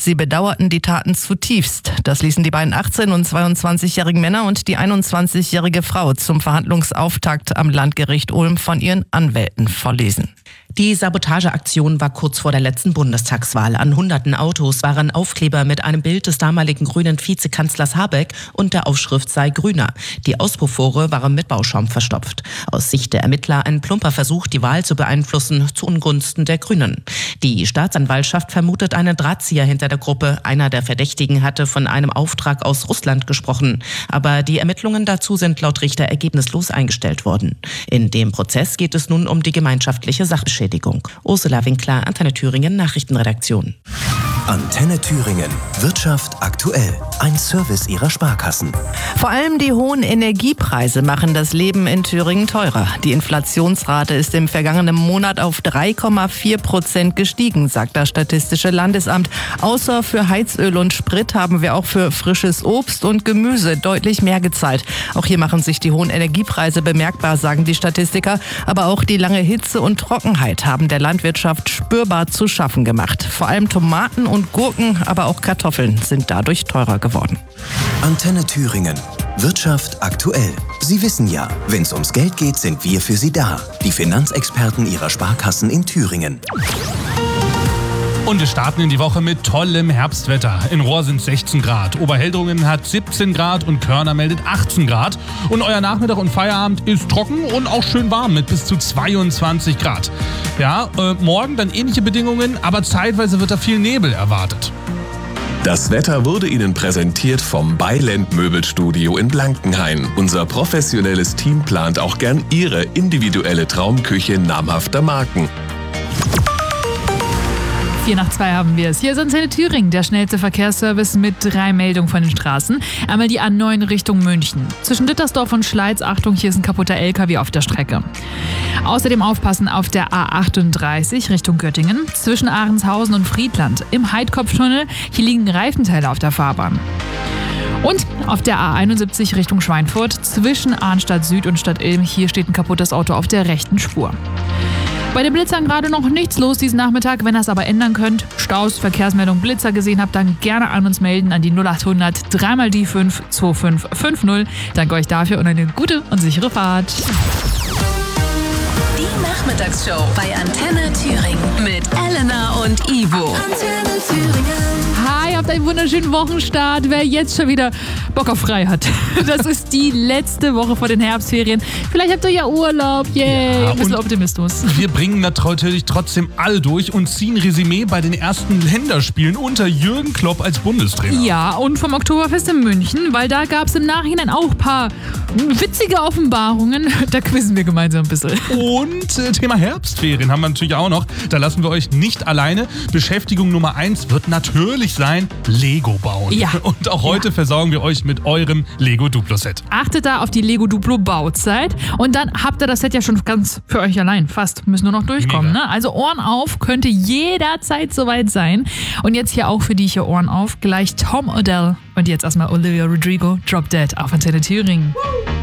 Sie bedauerten die Taten zutiefst. Das ließen die beiden 18- und 22-jährigen Männer und die 21-jährige Frau zum Verhandlungsauftakt am Landgericht Ulm von ihren Anwälten vorlesen. Die Sabotageaktion war kurz vor der letzten Bundestagswahl. An hunderten Autos waren Aufkleber mit einem Bild des damaligen grünen Vizekanzlers Habeck und der Aufschrift sei grüner. Die Auspuffrohre waren mit Bauschaum verstopft. Aus Sicht der Ermittler ein plumper Versuch, die Wahl zu beeinflussen, zu Ungunsten der Grünen. Die Staatsanwaltschaft vermutet einen Drahtzieher hinter der Gruppe. Einer der Verdächtigen hatte von einem Auftrag aus Russland gesprochen. Aber die Ermittlungen dazu sind laut Richter ergebnislos eingestellt worden. In dem Prozess geht es nun um die gemeinschaftliche Sachbeschädigung. Ursula Winkler, Antenne Thüringen, Nachrichtenredaktion. Antenne Thüringen. Wirtschaft aktuell. Ein Service Ihrer Sparkassen. Vor allem die hohen Energiepreise machen das Leben in Thüringen teurer. Die Inflationsrate ist im vergangenen Monat auf 3,4% gestiegen, sagt das Statistische Landesamt. Außer für Heizöl und Sprit haben wir auch für frisches Obst und Gemüse deutlich mehr gezahlt. Auch hier machen sich die hohen Energiepreise bemerkbar, sagen die Statistiker. Aber auch die lange Hitze und Trockenheit haben der Landwirtschaft spürbar zu schaffen gemacht. Vor allem Tomaten und Gurken, aber auch Kartoffeln sind dadurch teurer geworden. Antenne Thüringen. Wirtschaft aktuell. Sie wissen ja, wenn es ums Geld geht, sind wir für Sie da. Die Finanzexperten Ihrer Sparkassen in Thüringen. Und wir starten in die Woche mit tollem Herbstwetter. In Rohr sind 16 Grad, Oberheldrungen hat 17 Grad und Körner meldet 18 Grad. Und euer Nachmittag und Feierabend ist trocken und auch schön warm mit bis zu 22 Grad. Ja, morgen dann ähnliche Bedingungen, aber zeitweise wird da viel Nebel erwartet. Das Wetter wurde Ihnen präsentiert vom Beiland Möbelstudio in Blankenhain. Unser professionelles Team plant auch gern Ihre individuelle Traumküche namhafter Marken. 1:04 haben wir es. Hier ist Antenne Thüringen, der schnellste Verkehrsservice mit 3 Meldungen von den Straßen. Einmal die A9 Richtung München. Zwischen Dittersdorf und Schleiz, Achtung, hier ist ein kaputter LKW auf der Strecke. Außerdem aufpassen auf der A38 Richtung Göttingen. Zwischen Ahrenshausen und Friedland im Heidkopftunnel. Hier liegen Reifenteile auf der Fahrbahn. Und auf der A71 Richtung Schweinfurt zwischen Arnstadt Süd und Stadt Ilm. Hier steht ein kaputtes Auto auf der rechten Spur. Bei den Blitzern gerade noch nichts los diesen Nachmittag. Wenn ihr es aber ändern könnt, Staus, Verkehrsmeldung, Blitzer gesehen habt, dann gerne an uns melden an die 0800 3 die 5 2550. Danke euch dafür und eine gute und sichere Fahrt. Die Nachmittagsshow bei Antenne Thüringen mit Elena und Ivo. Antenne Thüringen. Hi, habt einen wunderschönen Wochenstart. Wer jetzt schon wieder Bock auf frei hat. Das ist die letzte Woche vor den Herbstferien. Vielleicht habt ihr ja Urlaub. Yay, ein bisschen Optimismus. Wir bringen natürlich trotzdem alle durch und ziehen Resümee bei den ersten Länderspielen unter Jürgen Klopp als Bundestrainer. Ja, und vom Oktoberfest in München, weil da gab es im Nachhinein auch ein paar witzige Offenbarungen. Da quizzen wir gemeinsam ein bisschen. Und Thema Herbstferien haben wir natürlich auch noch. Da lassen wir euch nicht alleine. Beschäftigung Nummer 1 wird natürlich sein, Lego bauen. Ja. Und auch heute versorgen wir euch mit eurem Lego Duplo-Set. Achtet da auf die Lego Duplo Bauzeit und dann habt ihr das Set ja schon ganz für euch allein. Fast. Müssen nur noch durchkommen. Ne? Also Ohren auf, könnte jederzeit soweit sein. Und jetzt hier auch für die hier Ohren auf. Gleich Tom Odell und jetzt erstmal Olivia Rodrigo, Drop Dead auf Antenne Thüringen.